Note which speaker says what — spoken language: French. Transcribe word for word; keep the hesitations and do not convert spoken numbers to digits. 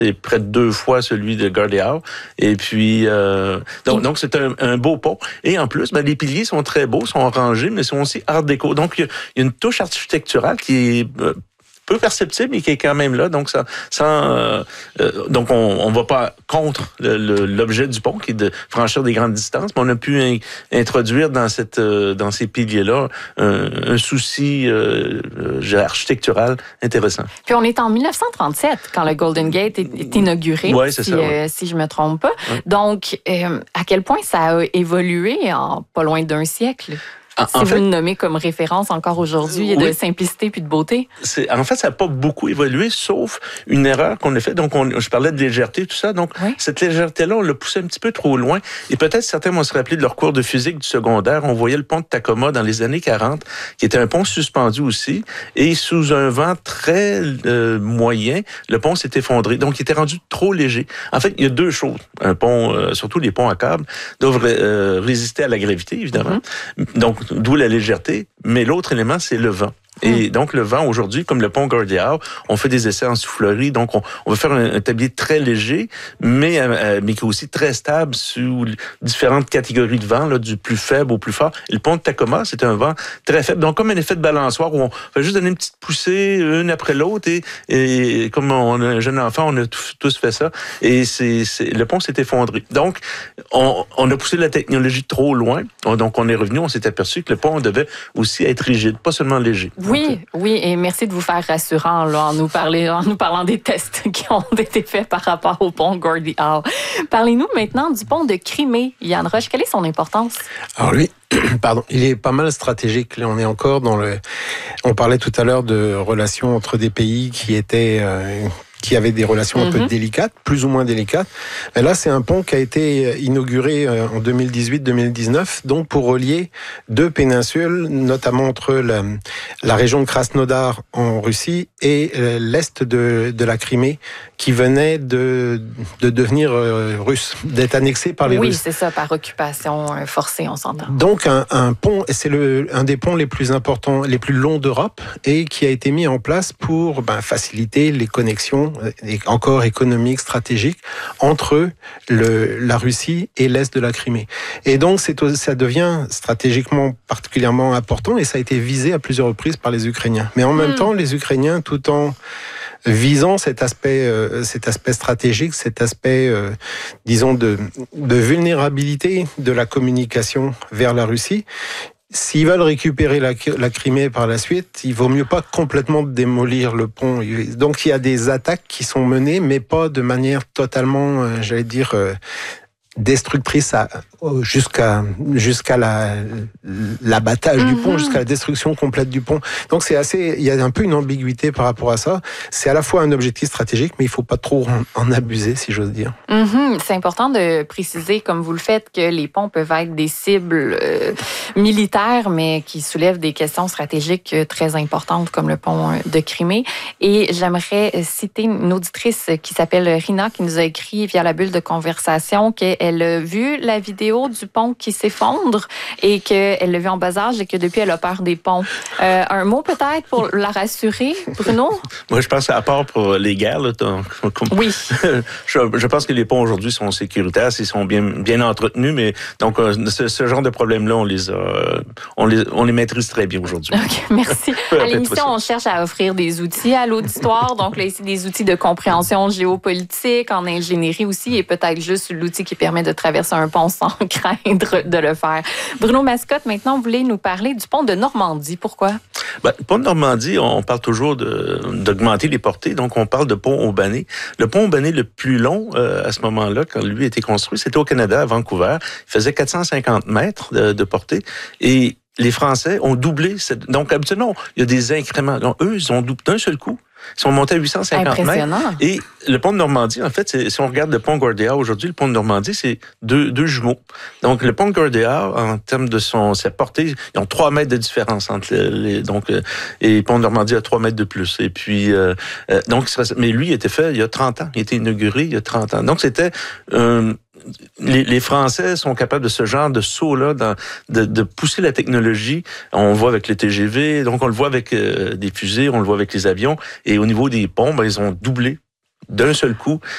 Speaker 1: C'est près de deux fois celui de Gordie Howe. Et puis, euh, donc, donc c'est un, un beau pont. Et en plus, ben, les piliers sont très beaux, sont rangés, mais sont aussi art déco. Donc, il y, y a une touche architecturale qui est euh, peu perceptible, mais qui est quand même là. Donc, ça, ça, euh, euh, donc on ne va pas contre le, le, l'objet du pont, qui est de franchir des grandes distances, mais on a pu in, introduire dans cette, euh, dans ces piliers-là un, un souci euh, euh, architectural intéressant.
Speaker 2: Puis on est en dix-neuf cent trente-sept quand le Golden Gate est, est inauguré,
Speaker 1: ouais, c'est
Speaker 2: si,
Speaker 1: ça, ouais.
Speaker 2: euh, si je me trompe pas.
Speaker 1: Ouais.
Speaker 2: Donc, euh, à quel point ça a évolué en pas loin d'un siècle?
Speaker 1: En,
Speaker 2: si
Speaker 1: en
Speaker 2: vous
Speaker 1: fait,
Speaker 2: le nommez comme référence encore aujourd'hui, il y a
Speaker 1: oui.
Speaker 2: de simplicité puis de beauté.
Speaker 1: C'est, en fait, ça n'a pas beaucoup évolué, sauf une erreur qu'on a faite. Donc, on, je parlais de légèreté, tout ça. Donc, oui. cette légèreté-là, on l'a poussée un petit peu trop loin. Et peut-être certains vont se rappeler de leur cours de physique du secondaire. On voyait le pont de Tacoma dans les années quarante, qui était un pont suspendu aussi. Et sous un vent très euh, moyen, le pont s'est effondré. Donc, il était rendu trop léger. En fait, il y a deux choses. Un pont, euh, surtout les ponts à câbles, doivent euh, résister à la gravité, évidemment. Mm-hmm. Donc, d'où la légèreté, mais l'autre élément, c'est le vent. Et mmh. donc, le vent, aujourd'hui, comme le pont Gordie Howe, on fait des essais en soufflerie. Donc, on, on va faire un, un tablier très léger, mais, euh, mais qui est aussi très stable sous différentes catégories de vent, là, du plus faible au plus fort. Et le pont de Tacoma, c'est un vent très faible. Donc, comme un effet de balançoire où on va juste donner une petite poussée, une après l'autre. Et, et comme on a un jeune enfant, on a tous fait ça. Et c'est, c'est, le pont s'est effondré. Donc, on, on a poussé la technologie trop loin. Donc, on est revenu, on s'est aperçu que le pont devait aussi être rigide, pas seulement léger.
Speaker 2: Oui, oui, et merci de vous faire rassurant là, en, nous parler, en nous parlant des tests qui ont été faits par rapport au pont Gordie Howe. Parlez-nous maintenant du pont de Crimée. Yann Roche, quelle est son importance?
Speaker 3: Alors lui, pardon, il est pas mal stratégique. Là, on est encore dans le... On parlait tout à l'heure de relations entre des pays qui étaient... Euh... qui avait des relations un mm-hmm. peu délicates, plus ou moins délicates. Mais là, c'est un pont qui a été inauguré en deux mille dix-huit deux mille dix-neuf, donc pour relier deux péninsules, notamment entre la, la région de Krasnodar en Russie et l'est de, de la Crimée, qui venait de, de devenir russe, d'être annexée par les
Speaker 2: oui,
Speaker 3: Russes.
Speaker 2: Oui, c'est ça, par occupation forcée, on s'entend.
Speaker 3: Donc, un, un pont, c'est le, un des ponts les plus importants, les plus longs d'Europe, et qui a été mis en place pour ben, faciliter les connexions et encore économique, stratégique, entre le, la Russie et l'Est de la Crimée. Et donc, c'est, ça devient stratégiquement particulièrement important et ça a été visé à plusieurs reprises par les Ukrainiens. Mais en mmh. même temps, les Ukrainiens, tout en visant cet aspect, euh, cet aspect stratégique, cet aspect, euh, disons, de, de vulnérabilité de la communication vers la Russie, s'ils veulent récupérer la, la Crimée par la suite, il vaut mieux pas complètement démolir le pont. Donc il y a des attaques qui sont menées, mais pas de manière totalement, euh, j'allais dire, euh, destructrice à, jusqu'à jusqu'à la l'abattage mm-hmm. du pont, jusqu'à la destruction complète du pont. Donc c'est assez, il y a un peu une ambiguïté par rapport à ça. C'est à la fois un objectif stratégique, mais il faut pas trop en, en abuser, si j'ose dire.
Speaker 2: Mm-hmm. C'est important de préciser, comme vous le faites, que les ponts peuvent être des cibles euh, militaires, mais qui soulèvent des questions stratégiques très importantes, comme le pont de Crimée. Et j'aimerais citer une auditrice qui s'appelle Rina, qui nous a écrit via la bulle de conversation que elle a vu la vidéo du pont qui s'effondre et qu'elle l'a vu en bas âge et que depuis, elle a peur des ponts. Euh, un mot peut-être pour la rassurer, Bruno?
Speaker 1: Moi, je pense à part pour les guerres. Là, donc,
Speaker 2: oui.
Speaker 1: je, je pense que les ponts aujourd'hui sont sécuritaires, ils sont bien, bien entretenus, mais donc ce, ce genre de problèmes-là, on les, a, on les, on les maîtrise très bien aujourd'hui.
Speaker 2: OK, merci. À l'émission, on cherche à offrir des outils à l'auditoire. Donc là, ici, des outils de compréhension géopolitique, en ingénierie aussi, et peut-être juste l'outil qui permet de traverser un pont sans craindre de le faire. Bruno Mascotte, maintenant, vous voulez nous parler du pont de Normandie. Pourquoi?
Speaker 1: Ben, le pont de Normandie, on parle toujours de, d'augmenter les portées, donc on parle de pont Aubané. Le pont Aubané le plus long euh, à ce moment-là, quand lui a été construit, c'était au Canada, à Vancouver. Il faisait quatre cent cinquante mètres de, de portée et les Français ont doublé. Cette... Donc, habituellement, il y a des incréments. Donc, eux, ils ont doublé d'un seul coup. Ils sont montés à huit cent cinquante mètres. Et le pont de Normandie, en fait, c'est, si on regarde le pont Gordie Howe aujourd'hui, le pont de Normandie, c'est deux, deux jumeaux. Donc, le pont de Gordie Howe, en termes de son, sa portée, ils ont trois mètres de différence entre les, les donc, euh, et le pont de Normandie a trois mètres de plus. Et puis, euh, euh, donc, mais lui, il était fait il y a trente ans. Il a été inauguré il y a trente ans. Donc, c'était, euh, Les, les Français sont capables de ce genre de saut-là, dans, de, de pousser la technologie. On le voit avec les T G V, donc on le voit avec euh, des fusées, on le voit avec les avions. Et au niveau des ponts, ben, ils ont doublé d'un seul coup